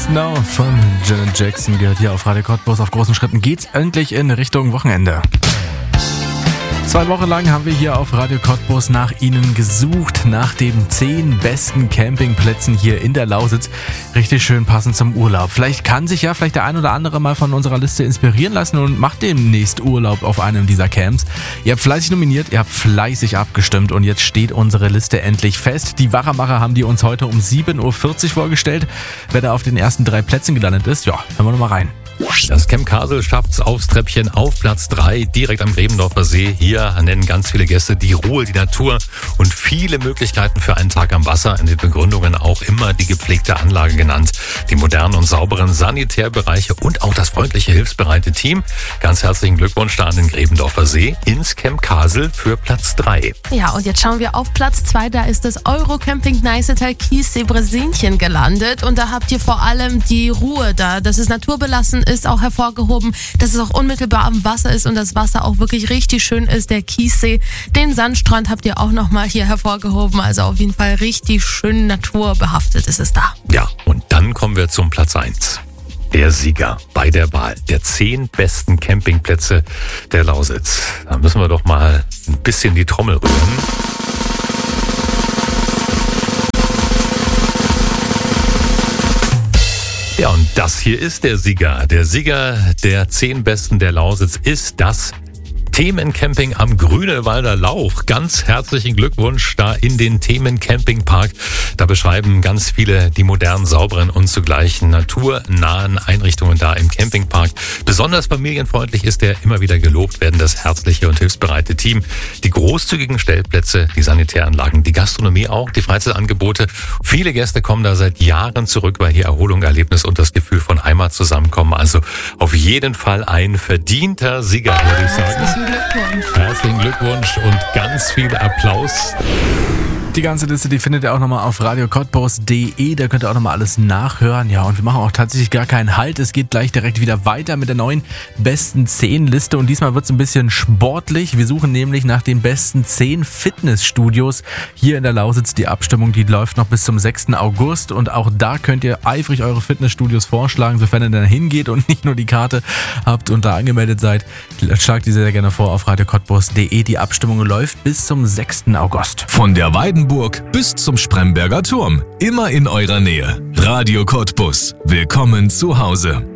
Now von Janet Jackson gehört hier auf Radio Cottbus. Auf großen Schritten geht's endlich in Richtung Wochenende. 2 Wochen lang haben wir hier auf Radio Cottbus nach Ihnen gesucht, nach den 10 besten Campingplätzen hier in der Lausitz. Richtig schön passend zum Urlaub. Vielleicht kann sich vielleicht der ein oder andere mal von unserer Liste inspirieren lassen und macht demnächst Urlaub auf einem dieser Camps. Ihr habt fleißig nominiert, ihr habt fleißig abgestimmt und jetzt steht unsere Liste endlich fest. Die Wachermacher haben die uns heute um 7.40 Uhr vorgestellt. Wer da auf den ersten 3 Plätzen gelandet ist, hören wir noch mal rein. Das Camp Karsel schafft's aufs Treppchen auf Platz 3, direkt am Grebendorfer See. Hier nennen ganz viele Gäste die Ruhe, die Natur und viele Möglichkeiten für einen Tag am Wasser. In den Begründungen auch immer die gepflegte Anlage genannt, die modernen und sauberen Sanitärbereiche und auch das freundliche, hilfsbereite Team. Ganz herzlichen Glückwunsch da an den Grebendorfer See ins Camp Karsel für Platz 3. Ja, und jetzt schauen wir auf Platz 2. Da ist das Euro-Camping Nicetal Kiessee Bresinchen gelandet. Und da habt ihr vor allem die Ruhe da. Das ist naturbelassen, ist auch hervorgehoben, dass es auch unmittelbar am Wasser ist und das Wasser auch wirklich richtig schön ist, der Kiessee. Den Sandstrand habt ihr auch nochmal hier hervorgehoben, also auf jeden Fall richtig schön naturbehaftet ist es da. Ja, und dann kommen wir zum Platz 1. Der Sieger bei der Wahl der 10 besten Campingplätze der Lausitz. Da müssen wir doch mal ein bisschen die Trommel rühren. Ja, und das hier ist der Sieger. Der Sieger der 10 Besten der Lausitz ist das Themencamping am Grünewalder Lauch. Ganz herzlichen Glückwunsch da in den Themencampingpark. Da beschreiben ganz viele die modernen, sauberen und zugleich naturnahen Einrichtungen da im Campingpark. Besonders familienfreundlich ist der, immer wieder gelobt werden das herzliche und hilfsbereite Team. Die großzügigen Stellplätze, die Sanitäranlagen, die Gastronomie auch, die Freizeitangebote. Viele Gäste kommen da seit Jahren zurück, weil hier Erholung, Erlebnis und das Gefühl von Heimat zusammenkommen. Also auf jeden Fall ein verdienter Sieger, würde ich sagen. Herzlichen Glückwunsch und ganz viel Applaus. Die ganze Liste, die findet ihr auch nochmal auf radiocottbus.de, da könnt ihr auch nochmal alles nachhören. Ja, und wir machen auch tatsächlich gar keinen Halt. Es geht gleich direkt wieder weiter mit der neuen besten 10 Liste und diesmal wird es ein bisschen sportlich. Wir suchen nämlich nach den besten 10 Fitnessstudios hier in der Lausitz. Die Abstimmung, die läuft noch bis zum 6. August und auch da könnt ihr eifrig eure Fitnessstudios vorschlagen, sofern ihr dann hingeht und nicht nur die Karte habt und da angemeldet seid. Schlagt die sehr gerne vor auf radiocottbus.de. Die Abstimmung läuft bis zum 6. August. Von der Weidenburg bis zum Spremberger Turm. Immer in eurer Nähe. Radio Cottbus. Willkommen zu Hause.